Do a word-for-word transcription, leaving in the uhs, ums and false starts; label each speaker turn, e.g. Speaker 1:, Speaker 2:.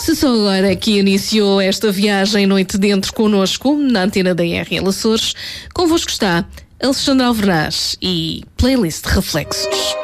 Speaker 1: Se só agora que iniciou esta viagem noite dentro connosco, na antena da R L Açores, convosco está Alexandre Alvernaz e Playlist Reflexos.